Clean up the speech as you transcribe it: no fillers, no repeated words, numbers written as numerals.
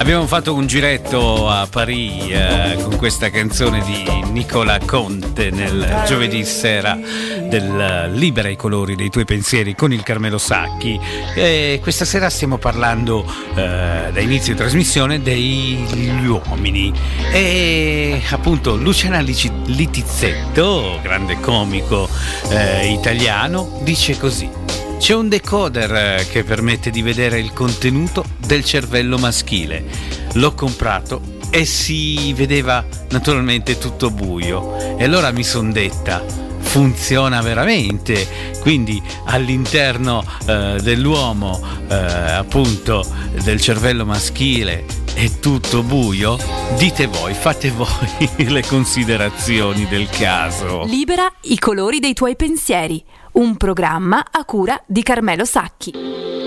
Abbiamo fatto un giretto a Parigi con questa canzone di Nicola Conte nel giovedì sera del Libera i colori dei tuoi pensieri con il Carmelo Sacchi, e questa sera stiamo parlando da inizio trasmissione degli uomini, e appunto Luciana Littizzetto, grande comico italiano, dice così: c'è un decoder che permette di vedere il contenuto del cervello maschile. L'ho comprato e si vedeva naturalmente tutto buio. E allora mi son detta: funziona veramente? Quindi all'interno dell'uomo, appunto, del cervello maschile è tutto buio? Dite voi, fate voi le considerazioni del caso. Libera i colori dei tuoi pensieri. Un programma a cura di Carmelo Sacchi.